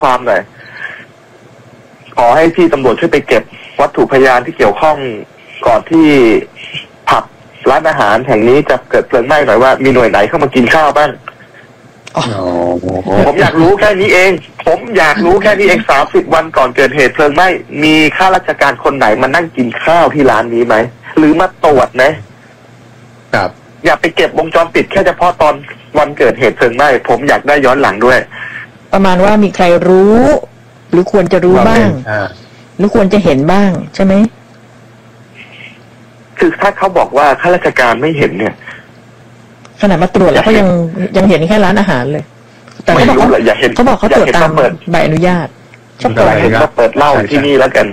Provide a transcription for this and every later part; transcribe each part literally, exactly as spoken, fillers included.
ความหน่อยขอให้พี่ตำรวจช่วยไปเก็บวัตถุพยานที่เกี่ยวข้องก่อนที่ผับร้านอาหารแห่งนี้จะเกิดเพลิงไหม้หน่อยว่ามีหน่วยไหนเข้ามากินข้าวบ้างผมอยากรู้แค่นี้เองผมอยากรู้แค่นี้เองสามสิบวันก่อนเกิดเหตุเพลิงไหม้มีข้าราชการคนไหนมานั่งกินข้าวที่ร้านนี้ไหมหรือมาตรวจนะครับอย่าไปเก็บวงจรปิดแค่เฉพาะตอนวันเกิดเหตุเพลิงไหม้ผมอยากได้ย้อนหลังด้วยประมาณว่ามีใครรู้หรือควรจะรู้บ้างหรือควรจะเห็นบ้างใช่ไหมคือถ้าเขาบอกว่าข้าราชการไม่เห็นเนี่ยขนาดมาตรวจแล้วก็ยังยังเห็นแค่ร้านอาหารเลยแต่เขาบอกเขาเขาบอกเขาตรวจตามใบอนุญาตชอบเปิดก็เปิดเหล้าที่นี่แล้วกัน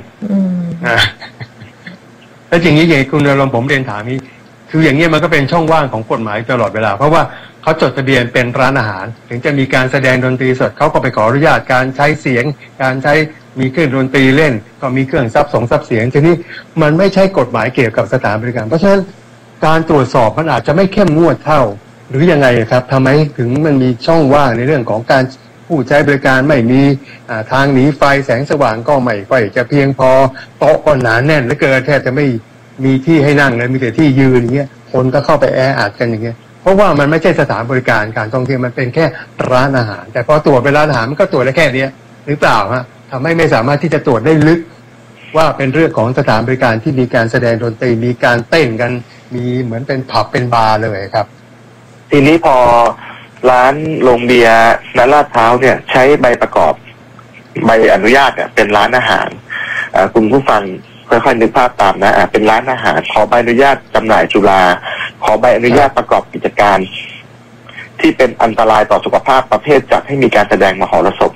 แล้วจริงๆอย่างคุณอารมณ์ผมเรียนถามนี้คืออย่างนี้มันก็เป็นช่องว่างของกฎหมายตลอดเวลาเพราะว่าเขาจดทะเบียนเป็นร้านอาหารถึงจะมีการแสดงดนตรีสดเขาก็ไปขออนุญาตการใช้เสียงการใช้มีเครื่องดนตรีเล่นก็มีเครื่องซับส่งซับเสียงทีนี้มันไม่ใช่กฎหมายเกี่ยวกับสถานบริการเพราะฉะนั้นการตรวจสอบมันอาจจะไม่เข้มงวดเท่าหรือยังไงครับทำไมถึงมันมีช่องว่างในเรื่องของการผู้ใช้บริการไม่มีทางหนีไฟแสงสว่างก็ไม่ค่อยจะเพียงพอโต๊ะก็หนาแน่นเหลือเกินแทบจะไม่มีที่ให้นั่งเลยมีแต่ที่ยืนอย่างเงี้ยคนก็เข้าไปแออัดกันอย่างเงี้ยเพราะว่ามันไม่ใช่สถานบริการการท่องเที่ยวมันเป็นแค่ร้านอาหารแต่พอตรวจไปร้านอาหารมันก็ตรวจได้แค่นี้หรือเปล่าฮะทำให้ไม่สามารถที่จะตรวจได้ลึกว่าเป็นเรื่องของสถานบริการที่มีการแสดงดนตรีมีการเต้นกันมีเหมือนเป็นผับเป็นบาร์เลยครับทีนี้พอร้านโรงเบียร์ณลาดพร้าวเนี่ยใช้ใบประกอบใบอนุญาตเนี่ยเป็นร้านอาหารคุณผู้ฟังค่อยๆนึกภาพตามนะอ่ะเป็นร้านอาหารขอใบอนุญาตจำหน่ายสุราขอใบอนุญาตประกอบกิจการที่เป็นอันตรายต่อสุขภาพประเภทจัดให้มีการแสดงมหรสพ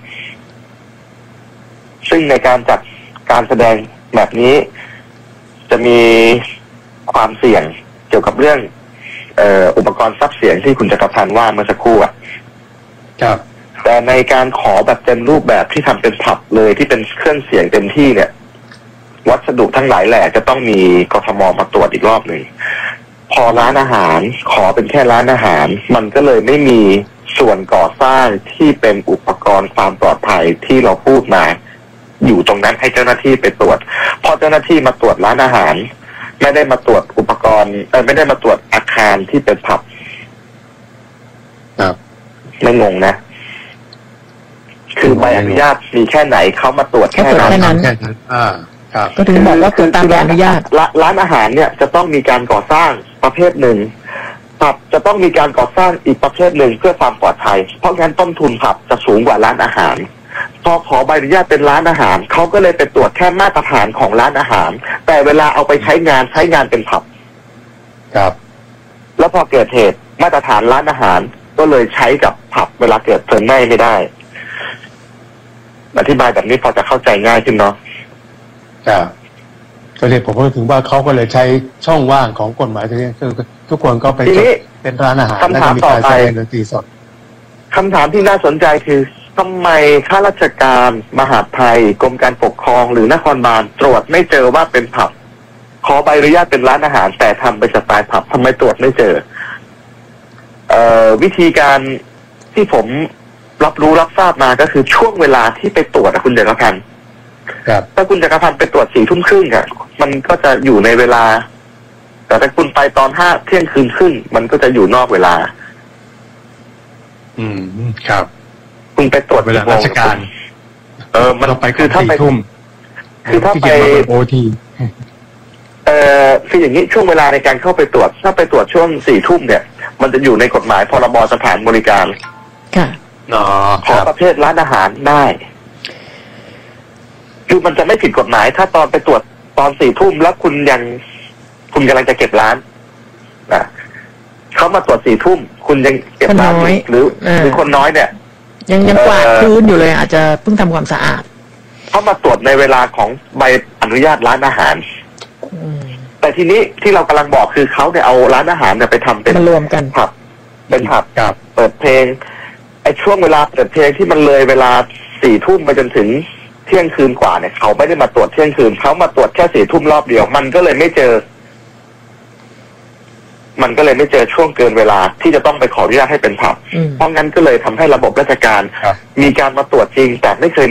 ซึ่งในการจัดการแสดงแบบนี้จะมีความเสี่ยงเกี่ยวกับเรื่องเอ่ออุปกรณ์ซับเสียงที่คุณจักรพันธ์ว่าเมื่อสักครู่อ่ะครับแต่ในการขอแบบเต็มรูปแบบที่ทำเป็นผับเลยที่เป็นเครื่องเสียงเต็มที่เนี่ยวัสดุทั้งหลายแหล่จะต้องมีกทมมาตรวจอีกรอบหนึ่งพอร้านอาหารขอเป็นแค่ร้านอาหารมันก็เลยไม่มีส่วนก่อสร้างที่เป็นอุปกรณ์ความปลอดภัยที่เราพูดมาอยู่ตรงนั้นให้เจ้าหน้าที่ไปตรวจพอเจ้าหน้าที่มาตรวจร้านอาหารไม่ได้มาตรวจอุปกรณ์เออไม่ได้มาตรวจอาคารที่เป็นผับครับไม่งงนะคือใบอนุญาตมีแค่ไหนเขามาตรวจแค่นั้นแค่นั้นอ่าครับก็ถึงบอกว่าตรวจตามใบอนุญาตร้านอาหารเนี่ยจะต้องมีการก่อสร้างประเภทหนึ่งผับจะต้องมีการก่อสร้างอีกประเภทหนึ่งเพื่อความปลอดภัยเพราะงั้นต้นทุนผับจะสูงกว่าร้านอาหารพอขอใบอนุญาตเป็นร้านอาหารเขาก็เลยไปตรวจแค่มาตรฐานของร้านอาหารแต่เวลาเอาไปใช้งานใช้งานเป็นผับครับแล้วพอเกิดเหตุมาตรฐานร้านอาหารก็เลยใช้กับผับเวลาเกิดเพลิงไหม้ไม่ได้อธิบายแบบนี้พอจะเข้าใจง่ายขึ้นเนาะครับก็เลยผมก็ถึงว่าเขาก็เลยใช้ช่องว่างของกฎหมายตรงนี้คือทุกคนก็ไปเป็นร้านอาหารและมีการแสดงดนตรีสดคำถามที่น่าสนใจคือทำไมข้าราชการมหาดไทยกรมการปกครองหรือนครบาลตรวจไม่เจอว่าเป็นผับขอใบอนุญาตเป็นร้านอาหารแต่ทำเป็นสไตล์ผับทำไมตรวจไม่เจอเอ่อวิธีการที่ผมรับรู้รับทราบมาก็คือช่วงเวลาที่ไปตรวจคุณจักรพันธ์ถ้าคุณจักรพันธ์ไปตรวจสี่ทุ่มครึ่งอ่ะมันก็จะอยู่ในเวลาแต่ถ้าคุณไปตอนห้าเที่ยงคืนครึ่งมันก็จะอยู่นอกเวลาอืมครับคุณไปตรวจเวลาราชการเออมันไปคือถ้าไปทุ่มคือถ้าไปโอทีเอ่อคืออย่างนี้ช่วงเวลาในการเข้าไปตรวจถ้าไปตรวจช่วงสี่ทุ่มเนี่ยมันจะอยู่ในกฎหมายพรบสถานบริการค่ะขอประเภทร้านอาหารได้คือมันจะไม่ผิดกฎหมายถ้าตอนไปตรวจตอนสี่ทุ่มแล้วคุณยังคุณกำลังจะเก็บร้านนะเขามาตรวจสี่ทุ่มคุณยังเก็บร้านหรือหรือคนน้อยเนี่ยยังยังกวาดพื้นอยู่เลยอาจจะเพิ่งทำความสะอาดเขามาตรวจในเวลาของใบอนุญาตร้านอาหารแต่ทีนี้ที่เรากำลังบอกคือเขาเนี่ยเอาร้านอาหารเนี่ยไปทำเป็นรวมกันผับเป็นผับเปิดเพลงไอ้ช่วงเวลาเปิดเพลงที่มันเลยเวลาสี่ทุ่มไปจนถึงเที่ยงคืนกว่าเนี่ยเขาไม่ได้มาตรวจเที่ยงคืนเขามาตรวจแค่สี่ทุ่มรอบเดียวมันก็เลยไม่เจอมันก็เลยไม่เจอช่วงเกินเวลาที่จะต้องไปขออนุญาตให้เป็นผับเพราะงั้นก็เลยทำให้ระบบราชการมีการมาตรวจจริงแต่ไม่เคย